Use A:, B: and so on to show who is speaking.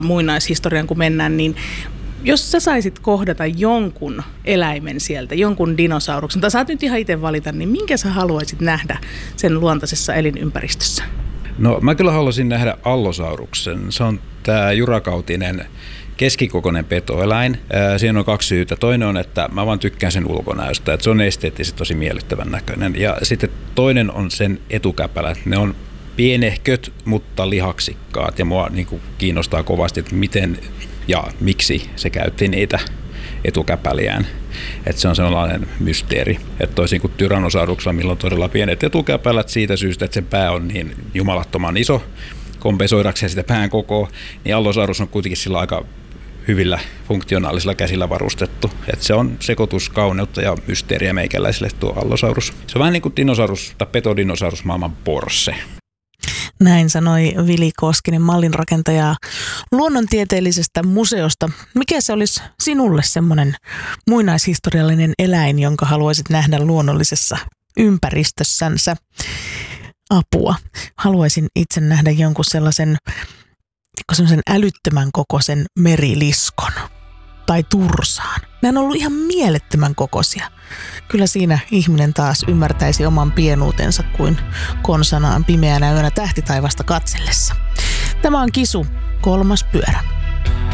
A: muinaishistorian kun mennään, niin jos sä saisit kohdata jonkun eläimen sieltä, jonkun dinosauruksen, tai saat nyt ihan itse valita, niin minkä sä haluaisit nähdä sen luontaisessa elinympäristössä?
B: No mä kyllä haluaisin nähdä allosauruksen. Se on tää jurakautinen keskikokoinen petoeläin. Siinä on 2 syytä. Toinen on, että mä vaan tykkään sen ulkonäöstä, että se on esteettisesti tosi miellyttävän näköinen. Ja sitten toinen on sen etukäpälät. Ne on pienehköt, mutta lihaksikkaat. Ja mua niin kuin kiinnostaa kovasti, että miten ja miksi se käytti niitä etukäpäliään. Että se on sellainen mysteeri. Että toisin kuin tyrannosauruksella, millä on todella pienet etukäpälät siitä syystä, että sen pää on niin jumalattoman iso, kompensoidakseen sitä pään kokoa, niin allosaurus on kuitenkin sillä aika hyvillä funktionaalisilla käsillä varustettu. Että se on sekoitus kauneutta ja mysteeriä meikäläisille tuo allosaurus. Se on vähän niin kuin dinosaurus tai petodinosaurus maailman Porsche.
C: Näin sanoi Vili Koskinen, mallinrakentaja luonnontieteellisestä museosta. Mikä se olisi sinulle semmoinen muinaishistoriallinen eläin, jonka haluaisit nähdä luonnollisessa ympäristössänsä? Apua. Haluaisin itse nähdä jonkun sellaisen älyttömän kokoisen meriliskon tai tursaan. Ne on ollut ihan mielettömän kokoisia. Kyllä siinä ihminen taas ymmärtäisi oman pienuutensa kuin konsanaan pimeänä yönä tähtitaivasta katsellessa. Tämä on Kisu, 3. pyörä.